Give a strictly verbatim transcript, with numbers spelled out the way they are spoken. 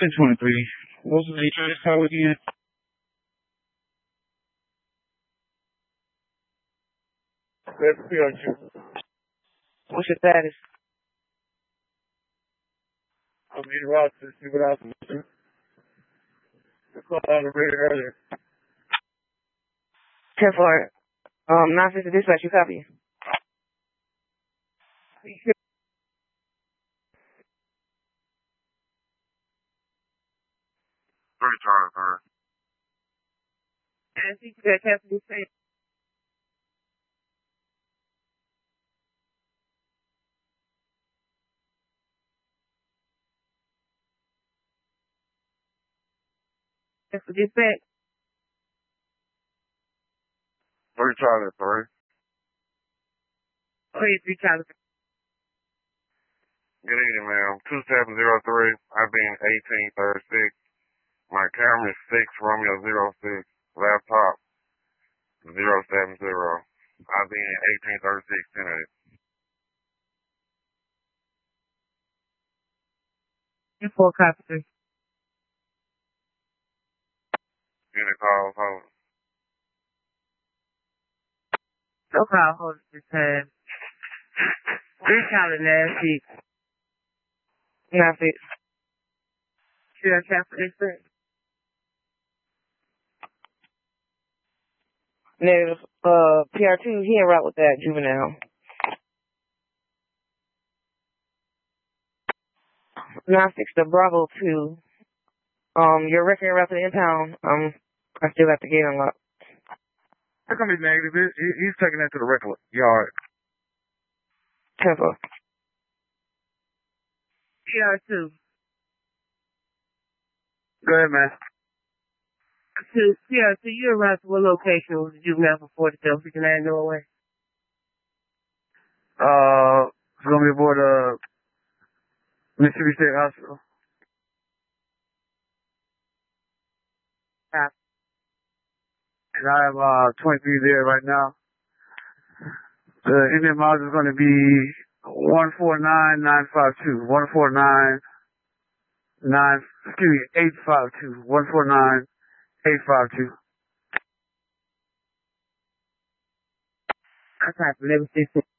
ten twenty-three. What's the insurance call again? That's P R two. What's your status? I'm in Rochester to see what else is doing. I called out already earlier. ten four. Um, nine fifty dispatch, you copy? Three Charlie, sir. And see that have to be safe. That's for dispatch. Three Charlie, three. Okay, three Charlie. Good evening, ma'am. two seven zero three. I've been eighteen thirty-six. My camera is six Romeo zero six. Laptop zero seven zero. I've been eighteen thirty-six tonight. ten four copy. Any calls, hold. No call, hold it this time. Three Charlie last week. Nine fifty. Should I tap for dispatch? Negative, uh, P R two, he ain't right with that juvenile. nine six to Bravo two. Um, your record route to the impound. Um, I still got the gate unlocked. How come he's negative? He, he- he's taking that to the record yard. ten four. P R two. Go ahead, man. To P R two, you arrived to what location was the juvenile for forty-seven fifty-nine Norway? Uh, it's gonna be aboard uh Mississippi State Hospital. Copy. And I have uh twenty-three there right now. The Indian miles is gonna be one four nine nine five two. One four nine nine excuse me, eight five two. One four nine eight five two. I type eleven sixteen.